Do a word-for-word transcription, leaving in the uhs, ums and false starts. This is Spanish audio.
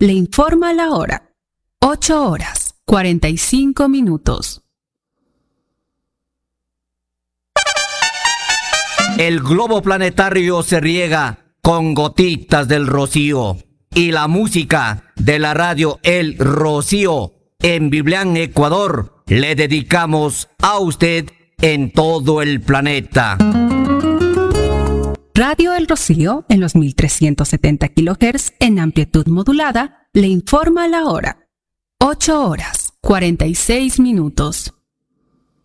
le informa la hora. ocho horas, cuarenta y cinco minutos. El globo planetario se riega con gotitas del rocío y la música de la radio El Rocío en Biblián, Ecuador, le dedicamos a usted en todo el planeta. Radio El Rocío, en los mil trescientos setenta kilohertz en amplitud modulada, le informa la hora. ocho horas, cuarenta y seis minutos.